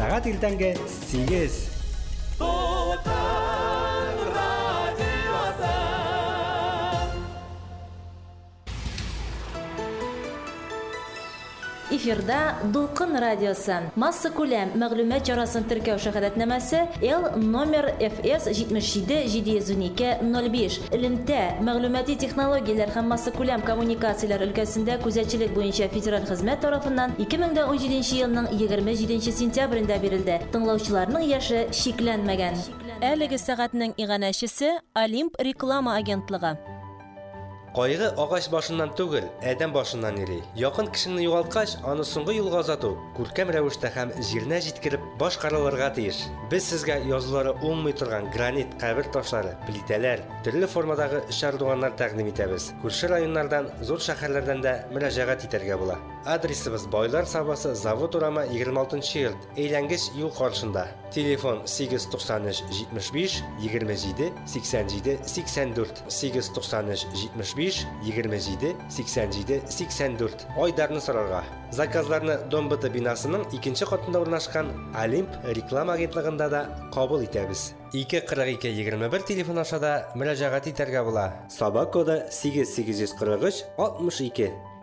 сағат иртәнге 8. Эфирда Дулкын радиосы. Масса күләм мәгълүмат чарасын теркәү шәһәрәтнәмәсе L номер FS 77-712-05. Элемтә мәгълүмати технологияләр һәм масса күләм коммуникацияләр өлкәсендә күзәтчелек буенча федераль хезмәт тарафыннан 2017 елның 27 сентябрендә бирелде. Тыңлаучыларның яше шикләнмәгән. Әлеге сәгатьнең иганәчесе Олимп реклама агентлыгы. Кайгы агач башыннан түгел, әдәм башыннан йөри. Якын кешеңне югалткач, аны соңгы юлга озату, күркәм рәвештә һәм җиренә җиткереп башкарылырга тиеш. Без сезгә язулары уңмый торган гранит, кабер ташлары, плитәләр, төрле формадагы шардуганнар тәкъдим итәбез. Күрше районнардан, зур шәһәрләрдән дә мөрәҗәгать итәргә була. Адресыбыз Байлар Сабасы, Завод урамы 26 йорт, әйләнгеч юл каршында. Телефон 893 75 27 87 84 893 75 27 87 84. Айдарны сорарга. Заказларны Домбыты бинасының 2-нче катында урнашкан Олимп реклама агентлыгында да кабул итәбез. 242-21 телефон аша да мөрәҗәгать итәргә була. Сабак коды 8843 62.